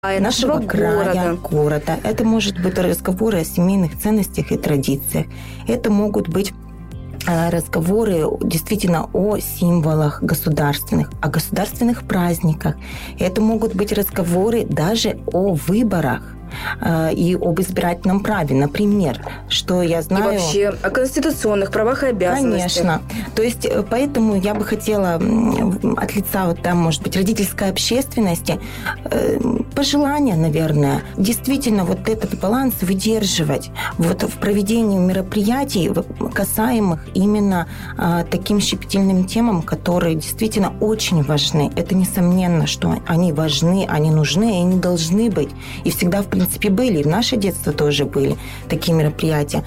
нашего края, города. Это может быть разговоры о семейных ценностях и традициях. Это могут быть разговоры действительно о символах государственных, о государственных праздниках. Это могут быть разговоры даже о выборах и об избирательном праве. Например, что я знаю... И вообще о конституционных правах и обязанностях. Конечно. То есть, поэтому я бы хотела от лица, может быть, родительской общественности пожелание, наверное, действительно вот этот баланс выдерживать вот в проведении мероприятий, касаемых именно таким щепетильным темам, которые действительно очень важны. Это несомненно, что они важны, они нужны, и они должны быть. И всегда, в принципе, были. И в наше детство тоже были такие мероприятия.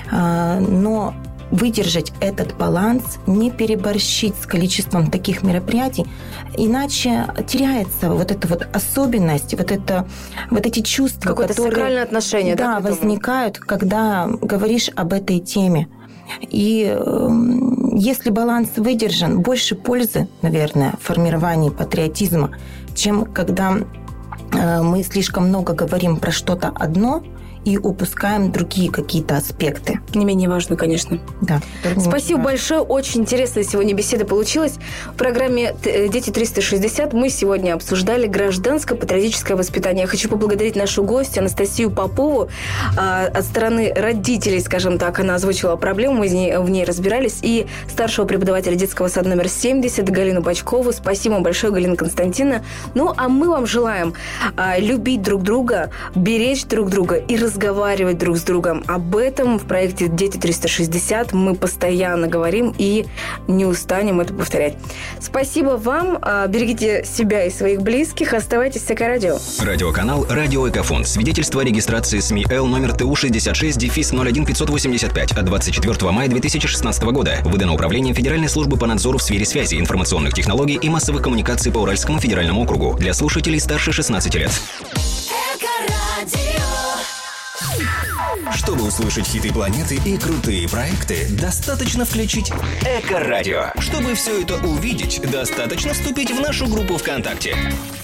Но выдержать этот баланс, не переборщить с количеством таких мероприятий, иначе теряется вот эта вот особенность, вот эти чувства, какое-то которые сакральное отношение, да, возникают, когда говоришь об этой теме. И если баланс выдержан, больше пользы, наверное, в формировании патриотизма, чем когда мы слишком много говорим про что-то одно и упускаем другие какие-то аспекты. Не менее важно, конечно. Да. Спасибо большое. Очень интересная сегодня беседа получилась. В программе «Дети 360» мы сегодня обсуждали гражданско-патриотическое воспитание. Я хочу поблагодарить нашу гостью Анастасию Попову. От стороны родителей, скажем так, она озвучила проблему, мы в ней разбирались. И старшего преподавателя детского сада номер 70 Галину Бочкову. Спасибо большое, Галина Константиновна. Ну, а мы вам желаем любить друг друга, беречь друг друга и разговаривать друг с другом. Об этом в проекте «Дети 360» мы постоянно говорим и не устанем это повторять. Спасибо вам. Берегите себя и своих близких. Оставайтесь с Эко-радио. Радиоканал «Радио Экофон». Свидетельство о регистрации СМИ Л номер ТУ 66-01585 от 24 мая 2016 года. Выдано Управлением Федеральной службы по надзору в сфере связи, информационных технологий и массовых коммуникаций по Уральскому федеральному округу. Для слушателей старше 16 лет. Чтобы услышать хиты планеты и крутые проекты, достаточно включить Эко-радио. Чтобы все это увидеть, достаточно вступить в нашу группу ВКонтакте.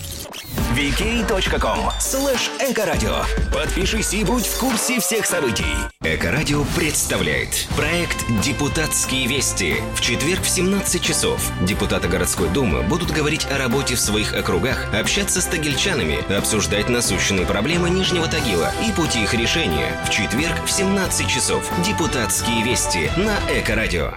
vk.com/экорадио. Подпишись и будь в курсе всех событий. Эко-радио представляет проект «Депутатские вести». В четверг в 17 часов депутаты городской думы будут говорить о работе в своих округах, общаться с тагильчанами, обсуждать насущные проблемы Нижнего Тагила и пути их решения. В четверг в 17 часов «Депутатские вести» на Эко-радио.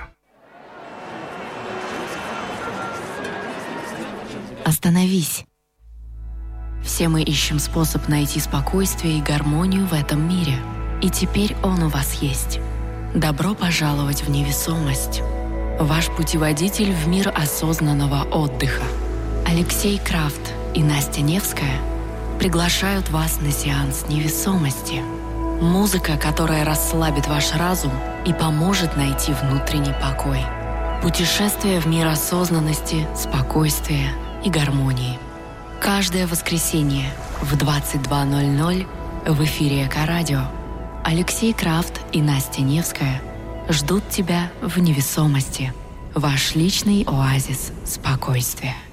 Остановись. Все мы ищем способ найти спокойствие и гармонию в этом мире. И теперь он у вас есть. Добро пожаловать в невесомость. Ваш путеводитель в мир осознанного отдыха. Алексей Крафт и Настя Невская приглашают вас на сеанс невесомости. Музыка, которая расслабит ваш разум и поможет найти внутренний покой. Путешествие в мир осознанности, спокойствия и гармонии. Каждое воскресенье в 22:00 в эфире Эко-радио. Алексей Крафт и Настя Невская ждут тебя в невесомости. Ваш личный оазис спокойствия.